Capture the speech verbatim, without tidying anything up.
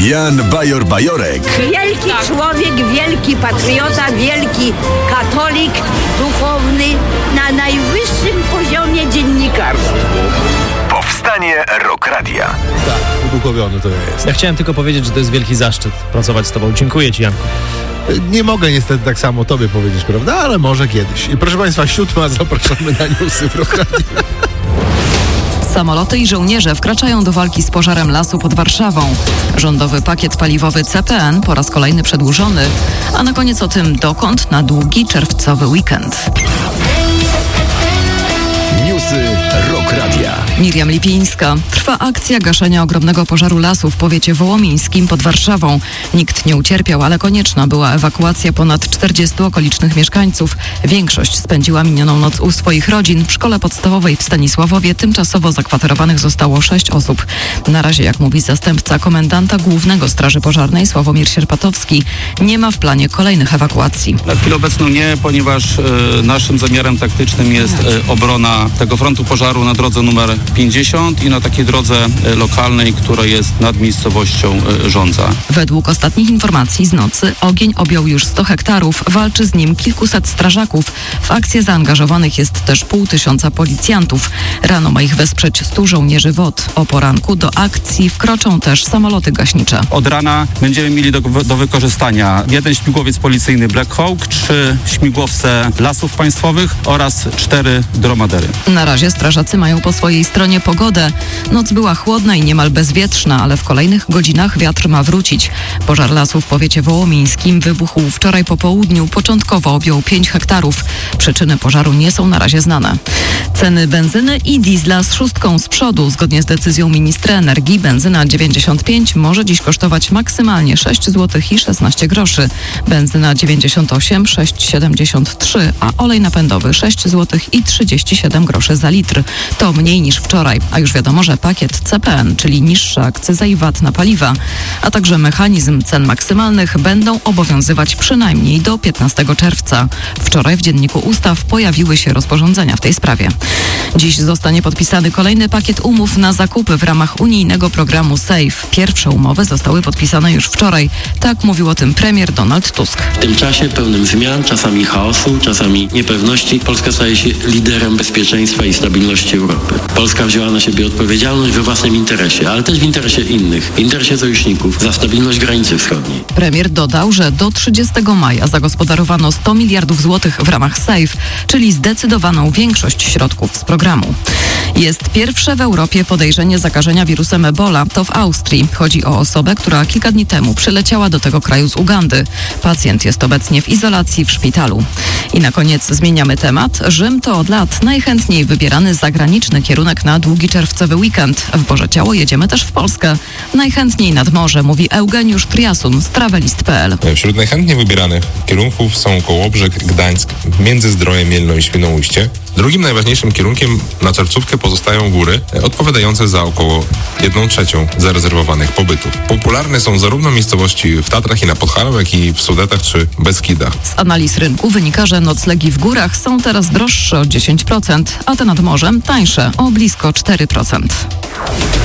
Jan Bajor-Bajorek. Wielki człowiek, wielki patriota, wielki katolik, duchowny, na najwyższym poziomie dziennikarstwa. Powstanie Rock Radia. Tak, uduchowiony to jest. Ja chciałem tylko powiedzieć, że to jest wielki zaszczyt pracować z tobą. Dziękuję ci, Janku. Nie mogę niestety tak samo tobie powiedzieć, prawda? Ale może kiedyś. I proszę państwa, siódma, zapraszamy na newsy w Rock Radio. Samoloty i żołnierze wkraczają do walki z pożarem lasu pod Warszawą. Rządowy pakiet paliwowy C P N po raz kolejny przedłużony. A na koniec o tym, dokąd na długi czerwcowy weekend. Newsy Rock Radia. Miriam Lipińska. Trwa akcja gaszenia ogromnego pożaru lasu w powiecie wołomińskim pod Warszawą. Nikt nie ucierpiał, ale konieczna była ewakuacja ponad czterdziestu okolicznych mieszkańców. Większość spędziła minioną noc u swoich rodzin. W szkole podstawowej w Stanisławowie tymczasowo zakwaterowanych zostało sześć osób. Na razie, jak mówi zastępca komendanta głównego Straży Pożarnej Sławomir Sierpatowski, nie ma w planie kolejnych ewakuacji. Na chwilę obecną nie, ponieważ y, naszym zamiarem taktycznym jest y, obrona tego frontu pożaru na drodze numer pięćdziesiąt i na takiej drodze y, lokalnej, która jest nad miejscowością y, Żądza. Według ostatnich informacji z nocy ogień objął już sto hektarów, walczy z nim kilkuset strażaków. W akcję zaangażowanych jest też pół tysiąca policjantów. Rano ma ich wesprzeć stu żołnierzy W O D. O poranku do akcji wkroczą też samoloty gaśnicze. Od rana będziemy mieli do, do wykorzystania jeden śmigłowiec policyjny Black Hawk, trzy śmigłowce Lasów Państwowych oraz cztery dromadery. Na razie strażacy mają po swojej stronie pogodę. Noc była chłodna i niemal bezwietrzna, ale w kolejnych godzinach wiatr ma wrócić. Pożar lasu w powiecie wołomińskim wybuchł wczoraj po południu. Początkowo objął pięć hektarów. Przyczyny pożaru nie są na razie znane. Ceny benzyny i diesla z szóstką z przodu. Zgodnie z decyzją ministra energii benzyna dziewięćdziesiąt pięć może dziś kosztować maksymalnie sześć złotych i szesnaście groszy. Benzyna dziewięćdziesiąt osiem sześć siedemdziesiąt trzy, a olej napędowy sześć złotych i trzydzieści siedem groszy za litr. To mniej niż wczoraj, a już wiadomo, że pakiet C P N, czyli niższa akcyza i V A T na paliwa, a także mechanizm cen maksymalnych będą obowiązywać przynajmniej do piętnastego czerwca. Wczoraj w Dzienniku Ustaw pojawiły się rozporządzenia w tej sprawie. Dziś zostanie podpisany kolejny pakiet umów na zakupy w ramach unijnego programu SAFE. Pierwsze umowy zostały podpisane już wczoraj. Tak mówił o tym premier Donald Tusk. W tym czasie pełnym zmian, czasami chaosu, czasami niepewności, Polska staje się liderem bezpieczeństwa i stabilności Europy. Polska wzięła na siebie odpowiedzialność we własnym interesie, ale też w interesie innych, w interesie sojuszników, za stabilność granicy wschodniej. Premier dodał, że do trzydziestego maja zagospodarowano sto miliardów złotych w ramach SAFE, czyli zdecydowaną większość środków z programu. Jest pierwsze w Europie podejrzenie zakażenia wirusem Ebola. To w Austrii. Chodzi o osobę, która kilka dni temu przyleciała do tego kraju z Ugandy. Pacjent jest obecnie w izolacji w szpitalu. I na koniec zmieniamy temat. Rzym to od lat najchętniej wybierany zagraniczny kierunek na długi czerwcowy weekend. W Boże Ciało jedziemy też w Polskę. Najchętniej nad morze, mówi Eugeniusz Triasun z travelist kropka p l. Wśród najchętniej wybieranych kierunków są Kołobrzeg, Gdańsk, Międzyzdroje, Mielno i Świnoujście. Drugim najważniejszym kierunkiem na czerwcówkę pozostają góry, odpowiadające za około jedną trzecią zarezerwowanych pobytów. Popularne są zarówno miejscowości w Tatrach i na Podhalu, jak i w Sudetach czy Beskidach. Z analiz rynku wynika, że noclegi w górach są teraz droższe o dziesięć procent, a te nad morzem tańsze o blisko cztery procent.